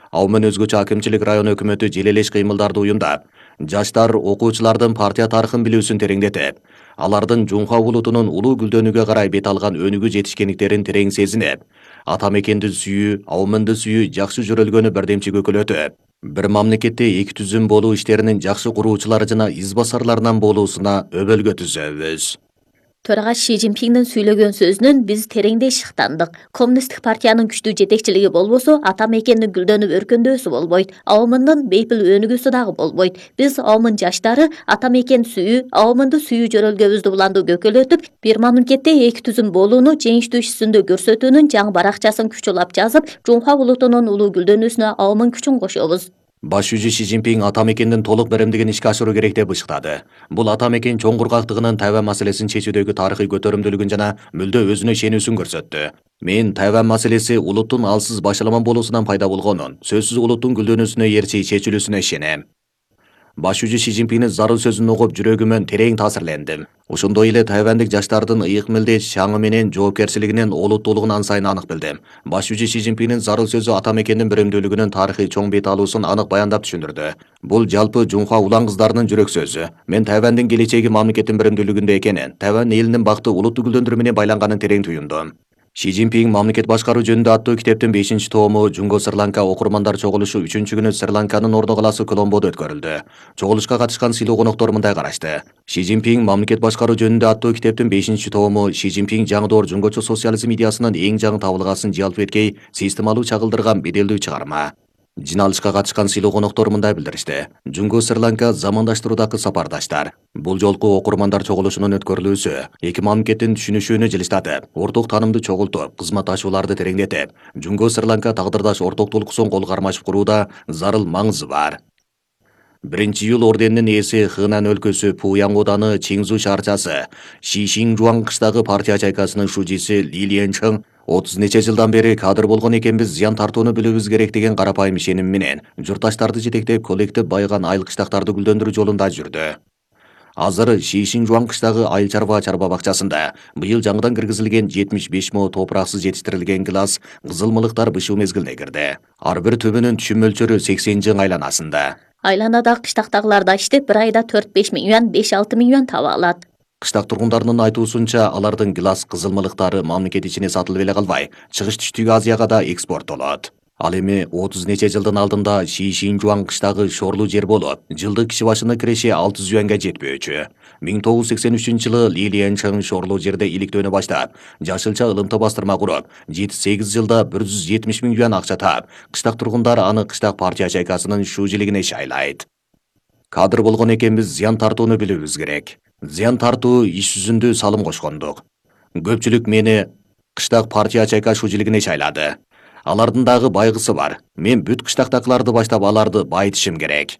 Ал менен өзгөчө акимчилик район өкмөтү желелеш кыймылдарды уюмдап, жаштар окуучулардын партия тарыхын билүүсүн тереңдетип, алардын Жунха улутунун улуу гүлдөнүүгө карай бет алган өнүгүү жетишкендиктерин терең сезинип, ата мекенди сүйүү, ауменди сүйүү жакшы жөрөлгөнү бирдемчи көкөлөтүп, бир мамлекетте эки түзүм болуу иштеринин жакшы куруучулары жана избасарларынан болуусуна өбөлгө түзөбүз. Төраға Ши Цзиньпиңдин сүйлөгөн сөзүнөн биз тереңдей шыктандык. Коммунисттик партиянын күчтүү жетекчилиги болбосо, ата мекендин гүлдөнүп өркөндөөсү болбойт. Аумындын бейпил өнүгүүсү дагы болбойт. Биз аумын жаштары ата мекенди сүйүү, аумынды сүйүү жөрөлгөбүздү буланды көкөлөтүп, бир мамлекетте эки түзүм болууну жеңиштүү ишсүндө көрсөтүүнүн жаңы баракчасын күчүлап жазып, Жунха улутунун улуу гүлдөнүүсүнө аумын күчүн кошобуз. Баш жүзү Ши Цзиньпин ата мекендин толук беремдигин ишке ашыруу керек деп ышыктады. Бул ата мекен чоң кургактыгынын Тайвань маселесин чечүүдөгү тарыхый көтөрүмдүүлүгүн жана мүлдө өзүнө ишенүүсүн көрсөттү. Мен Тайвань маселеси улуттун алсыз башаламан болуусунан пайда болгонун, сөзсүз улуттун гүлдөнүүсүнө эрчи чечилүүсүнө ишенем. Баш жүзү Ши Цзиньпиндин зарыл сөзүн угуп жүрөгүмөн терең таасирлендим. Ошондой эле тайвандык жаштардын ыйык милдет шаңы менен жоопкерчилигинин олуттуулугун ансайын анык билдим. Баш жүзү Ши Цзиньпиндин зарыл сөзү ата мекендин беремдүүлүгүнүн тарыхый чоң бет алуусун анык баяндап түшүндүрдү. Бул жалпы Жунха улан кыздарынын жүрөк сөзү. Мен Тайвандын келечеги мамлекеттин беремдүүлүгүндө экенин, Тайвань элинин бакыты улутту гүлдөндүрүү менен байланганын терең туюмдум. Ши Цзиньпин мамлекет башкаруу жөнүндө аттуу китептин 5-тому Жунго Сри-Ланка окурмандар чогулушу 3-күнү Сри-Ланканын ордо каласы Коломбодо өткөрүлдү. Чогулушка катышкан сыйлуу коноктор мындай карашты. Ши Цзиньпин мамлекет башкаруу жөнүндө аттуу китептин 5-тому Ши Цзиньпин жаңы доор жунгочу социализм идеясынын эң жаңы табылгасын жалпы эткей системалуу чагылдырган беделдүү чыгарма. Жиналышка катышкан сыйлуу коноктор мындай билдиришти. Жунго Сри-Ланка замандаштыруудагы сапардаштар. Бул жолку окурмандар чогулушунун өткөрүлүүсү эки мамлекеттин түшүнүшүүнү жылыштатып, орток таанымды чогултуп, кызматташууларды тереңдетип, Жунго Сри-Ланка тагдырдаш орток тулкуусун кол кармашып курууда зарыл маңызы бар. 1-июл орденинин ээси Хынан өлкөсү Пуяң ооданы Чиңзу шаарчасы Шишиңжуан кыштагы партия чайкасынын шужиси Ли Ленчэн 30 нече жылдан бери кадр болгон экенбиз, зыян тартууну билүүбүз керек деген карапайым ишеним менен журтташтарды жетектеп коллектив байыган айыл кыштактарды гүлдөндүрүү жолунда жүрдү. Азыр Шишиңжуан кыштагы айыл чарба бакчасында быйыл жаңыдан киргизилген 75 мо топураксыз жетиштирилген гилас кызыл мылыктар бышуу мезгилине кирди. Ар бир түбүнүн түшүм мөлчөрү 80 жың айланасында. Айланада кыштактагыларда иштеп, бир айда 4-5 миң юан, 5-6 миң юан таба алат. Кыштак тургундарынын айтуусунча, алардын гилас кызыл мылыктары мамлекет ичине сатылып эле калбай, чыгыш түштүк Азияга да экспорттолот. Ал эми 30 нече жылдын алдында Шишиңжуан кыштагы шорлуу жер болуп, жылдык киши башына киреше 600 юанга жетпөөчү. 1983-жылы Ли Ленчэн шорлуу жерде иликтөөнү баштап, жашылча ылымты бастырма куруп, 7-8 жылда 170 миң юан акча таап, кыштак тургундар аны кыштак партия чайкасынын шуулигине шайлайт. Кадр болгон экенбиз, зыян тартууну билүүбүз керек. Зыян тартуу иш жүзүндө салым кошкондук. Көпчүлүк мени кыштак партия чайка шуулигине шайлады. Алардын дагы байгысы бар. Мен бүт кыштактакыларды баштап аларды байытышым керек.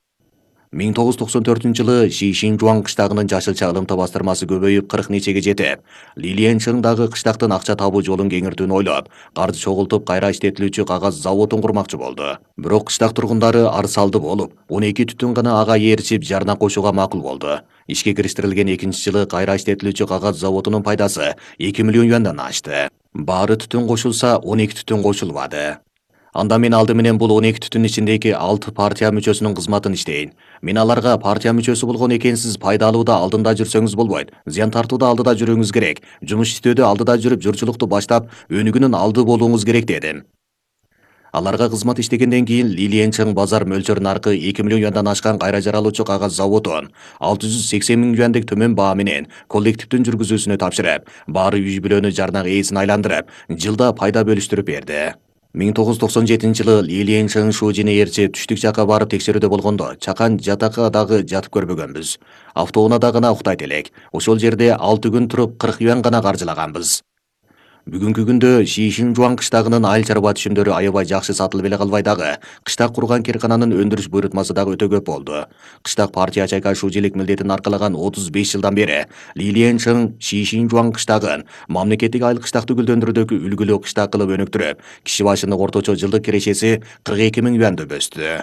1994-жылы Шишиңжуан кыштагынын жашылча ылымты бастырмасы көбөйүп 40 нечеге жетип, Ли Ленчэн дагы кыштактын акча табуу жолун кеңиртүүнү ойлоп, каржы чогултуп кайра иштетилүүчү кагаз заводун курмакчы болду. Бирок кыштак тургундары арсалды болуп, 12 түтүн гана ага ээрчип жарна кошууга макул болду. Ишке кириштирилген 2-жылы кайра иштетилүүчү кагаз заводунун пайдасы 2 миллион юандан ашты. Баары түтүн кошулса 12 түтүн кошулбады. Анда мен алды менен бул 12 түтүн ичиндеги 6 партия мүчөсүнүн кызматын иштейин. Мен аларга партия мүчөсү болгон экенсиз, пайдалууда алдында жүрсөңүз болбойт. Зыян тартууда алдыда жүрүүңүз керек. Жумуш иштөөдө алдыда жүрүп, журчулукту баштап, өнүгүүнүн алды болууңуз керек дедим. Аларга кызмат иштегенден кийин Ли Ленчэн базар мөлчөрүнүн аркы 2 миллион юандан ашкан кайра жаралуучу кагаз заводун 680 миң юандык төмөн баа менен коллективдин жүргүзүүсүнө тапшырып, баары үй бүлөнү жарнак ээсин айландырып, жылда пайда бөлүштүрүп берди. 1997-жылы Ли Ленчэн шуужине ээрчип түштүк жакка барып текшерүүдө болгондо, чакан жатакка дагы жатып көрбөгөнбүз. Автоунаада гана уктайт элек. Ошол жерде 6 күн туруп 40 юан гана каржылаганбыз. Бүгүнкү күндө Шишиңжуан кыштагынын айыл чарба түшүмдөрү аябай жакшы сатылып эле калбай дагы, кыштак курган керкананын өндүрүш буйрутмасы дагы өтө көп болду. Кыштак партия чайка шуулик милдетин аркалаган 35 жылдан бери Ли Ленчэн Шишиңжуан кыштагын мамлекеттик айыл кыштакты гүлдөндүрүүдөгү үлгүлүү кыштак кылып өнүктүрүп, киши башына орточо жылдык кирешеси 42 миң юанды бөстү.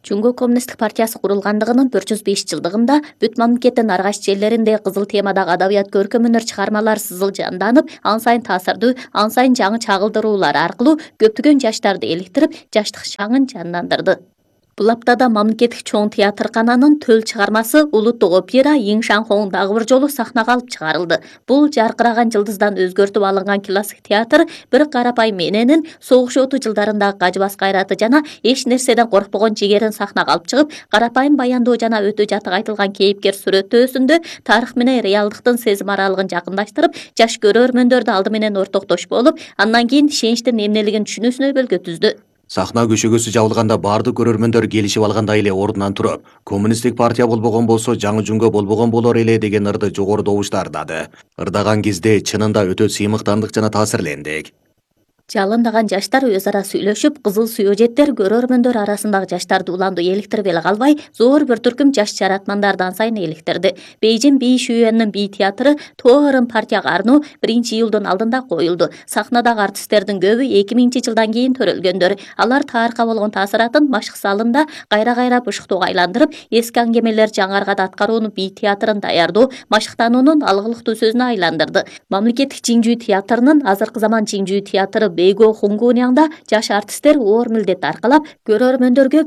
Жөнгө Коммунисттик партиясы курулгандыгынын 405 жылдыгында бүт мамлекеттин ар кайсы жерлеринде кызыл темадагы адабият көркөм өнөр чыгармалар сызыл жанданып, ан сайын таасирдүү, ан сайын жаңы чагылдыруулар аркылуу көптөгөн жаштарды эликтирип, жаштык шаңын жандандырды. Бул аптада мамлекеттик чоң театркананын төл чыгармасы Улуттук опера Иң Шанхоң дагы бир жолу сахнага алып чыгарылды. Бул жаркыраган жылдыздан өзгөртүп алынган классик театр бир карапайым эненин согуш оту жылдарындагы кажыбас кайраты жана эч нерседен коркпогон жигерин сахнага алып чыгып, карапайым баяндоо жана өтө жатык айтылган кейипкер сүрөттөөсүндө тарых менен реалдыктын сезим аралыгын жакындаштырып, жаш көрөрмөндөрдү алды менен ортоктош болуп, андан кийин ишеничтин эмнелигин түшүнүүсүнө бөлгө түздү. Сахна көшөгөсү жабылганда бардык көрөрмөндөр келишип алгандай эле ордунан туруп, коммунисттик партия болбогон болсо жаңы жүнгө болбогон болор эле деген ырды жогору добушта ырдады. Ырдаган кезде чынында өтө сыймыктандык жана таасирлендик. Жалындаган жаштар өз ара сүйлөшүп, кызыл сүйөжеттер көрөрмөндөр арасындагы жаштарды уланду эликтирип эле калбай, зор бир түркүм жаш жаратмандардан сайын эликтирди. Бейжин бий шүйөнүн бий театры Тоорун партияга арноо 1-июлдун алдында коюлду. Сахнадагы артисттердин көбү 2000 жылдан кийин төрөлгөндөр. Алар тарыхка болгон таасиратын машык залында кайра-кайра бушуктууга айландырып, эски аңгемелер жаңаргада аткарууну бий театрын даярдоо, машыктануунун алгылыктуу сөзүнө айландырды. Мамлекеттик Жиңжүү театрынын азыркы заман Жиңжүү театры Бейго Хунгуняңда жаш артисттер оор милдет аркалап, көрөрмөндөргө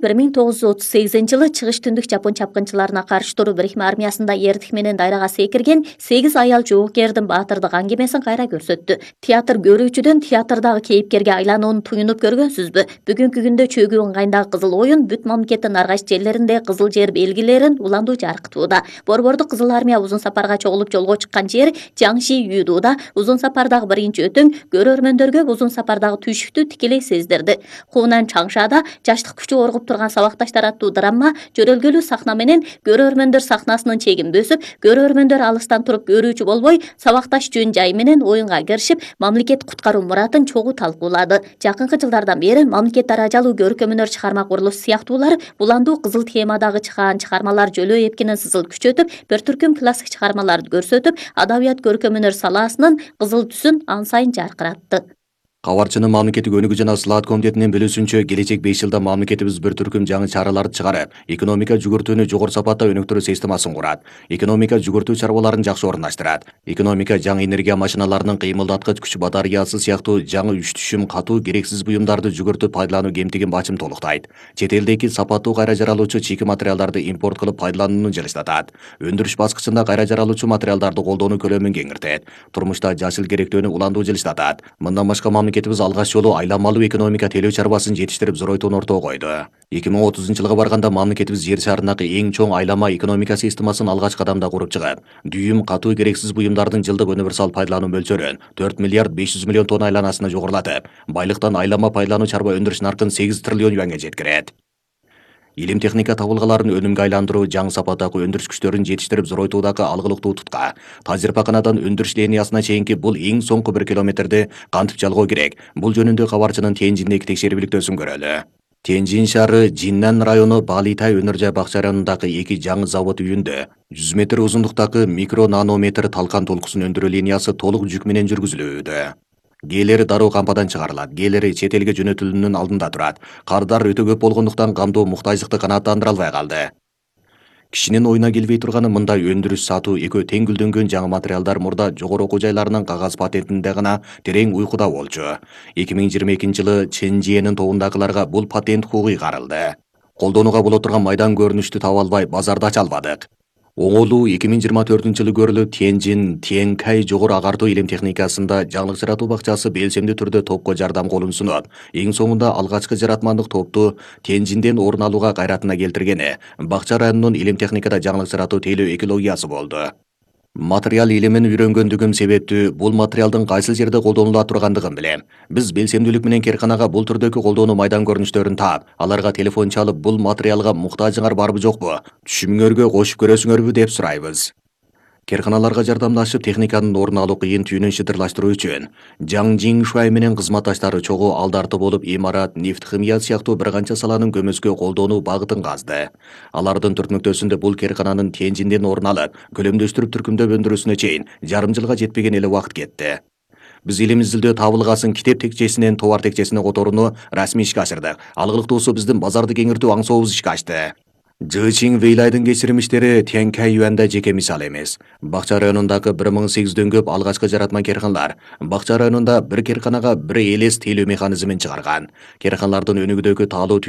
1938 жылы чыгыш түндүк жапон чапкынчыларына каршы туруу бирикме армиясында эрдик менен дайрага секирген 8 аял жоокердин баатырдык аңгемесин кайра көрсөттү. Театр көрүүчүдөн театрдагы кейипкерге айланууну туюнуп көргөнсүзбү? Бүгүнкү күндө чөгүү ыңгайындагы кызыл оюн бүт мамлекеттин ар кайсы жерлеринде кызыл жер белгилерин уландуу жаркытууда. Борбордук кызыл армия узун сапарга чогулуп жолго чыккан жер Жаңши Юдууда узун сапардагы биринчи өтөң көрөрмөндөргө узун сапардагы түйшүктү тикелей сездирди. Хунан Чаңшада жаштык күчү оргуп турган сабакташтар аттуу драма жөрөлгөлүү сахна менен көрөрмөндөр сахнасынын чегин бөсүп, көрөрмөндөр алыстан туруп көрүүчү болбой, сабакташ жөн жай менен оюнга киришип, мамлекет куткаруу муратын чогуу талкуулады. Жакынкы жылдардан бери мамлекет даражалуу көркөм өнөр чыгарма курулушу сыяктуулар буландуу кызыл темадагы чыгаан чыгармалар жөлөө эпкинин сызыл күчөтүп, бир түркүм классик чыгармаларды көрсөтүп, адабият көркөм өнөр салаасынын кызыл түсүн ан сайын жаркыратты. Кабарчынын мамлекеттик өнүгүү жана сылаат комитетинин билүүсүнчө, келечек 5 жылда мамлекетибиз бир түркүм жаңы чараларды чыгарып, экономика жүгүртүүнү жогору сапатта өнүктүрүү системасын курат. Экономика жүгүртүү чарбаларын жакшы орундаштырат. Экономика жаңы энергия машиналарынын кыймылдаткыч күч батареясы сыяктуу жаңы үч түшүм катуу керексиз буюмдарды жүгүртүп пайдалануу кемтигин бачым толуктайт. Чет элдеги сапаттуу кайра жаралуучу чийки материалдарды импорт кылып пайдаланууну жылыштатат. Өндүрүш баскычында кайра жаралуучу материалдарды колдоону көлөмүн кеңиртет. Турмушта жашыл керектөөнү уландуу жылыштатат. Мындан башка мамлекетибиз алгач жолу айламалуу экономика телөө чарбасын жетиштирип зоройтууну ортого койду. 2030 жылга барганда мамлекетибиз жер шарындагы эң чоң айлама экономика системасын алгач кадамда куруп чыгып, дүйүм катуу керексиз буюмдардын жылдык универсал пайдалануу мөлчөрүн 4 миллиард 500 миллион тонна айланасына жогорулатып, байлыктан айлама пайдалануу чарба өндүрүш наркын 8 триллион юанга жеткирет. Илим техника табылгаларын өнүмгө айландыруу, жаңы сапаттагы өндүрүш күчтөрүн жетиштирип зоройтуудагы алгылыктуу тутка. Тажирпаканадан өндүрүш линиясына чейинки бул эң соңку 1 километрди кантип жалгоо керек? Бул жөнүндө кабарчынын Тяньжиндеги текшерүүлүктөсүн көрөлү. Тяньжин шаары Жиннан району Балитай өнөр жай бакча районундагы 2 жаңы завод үйүндө 100 метр узундуктагы микро-нанометр талкан толкусун өндүрүү линиясы толук жүк менен жүргүзүлүүдө. Гээлери дароо кампадан чыгарылат, гээлери чет элге жөнөтүлүүнүн алдында турат. Кардар өтө көп болгондуктан камдоо муктаждыкты канааттандыра албай калды. Кишинин оюна келбей турганы мындай өндүрүш сатуу экөө тең гүлдөнгөн жаңы материалдар мурда жогору окуу жайларынын кагаз патентинде гана терең уйкуда болчу. 2022 жылы Чэнжиэнин тобундагыларга бул патент хукугу каралды. Колдонууга боло турган майдан көрүнүштү таба албай базарда ача албадык. Оңолуу 2024 жылы көрүлүп, Тяньжин Тянькай жогору агартуу илим техникасында жаңылык жаратуу бакчасы белсемдүү түрдө топко жардам колун сунуп, эң соңунда алгачкы жаратмандык топту Тяньжинден орун алууга кайратына келтиргени бакча районунун илим техникада жаңылык жаратуу тейлөө экологиясы болду. Материал илимин үйрөнгөндүгүм себептүү бул материалдын кайсыл жерде колдонула тургандыгын билем. Биз белсемдүүлүк менен керканага бул түрдөгү колдонуу майдан көрүнүштөрүн таап, аларга телефон чалып, бул материалга муктажыңар барбы жокпу, түшүмүңөргө кошуп көрөсүңөрбү деп сурайбыз. Керканаларга жардамдашып, техниканын орун алуу кыйын түйүнүн шыдырлаштыруу үчүн Жаң Жиңшуай менен кызматташтары чогуу алдарты болуп, имарат, нефт, химия сыяктуу бир канча саланын көмөскө колдонуу багытын казды. Алардын түртмөктөсүндө бул керкананын Тяньжинден орун алып, көлөмдөштүрүп түркүмдөп өндүрүүсүнө чейин жарым жылга жетпеген эле убакыт кетти. Биз элибизде табылгасын китеп текчесинен товар текчесине которууну расмий ишке ашырдык. Алгылыктуусу биздин базарды кеңиртүү аңсообуз ишке ашты. Жычин Вейлайдын кечирмиштери Тянкай Юанда жеке мисал эмес. Бакча районундагы 1800дөн көп алгачкы жаратма керканлар Бакча районунда бир керканага бир элес тейлөө механизмин чыгарган. Керканлардын өнүгүүдөгү таалуу